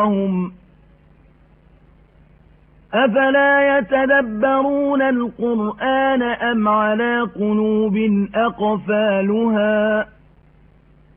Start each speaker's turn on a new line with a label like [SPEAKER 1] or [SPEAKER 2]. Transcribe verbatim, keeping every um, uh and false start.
[SPEAKER 1] أجورهم أفلا يتدبرون القرآن أم على قلوب أقفالها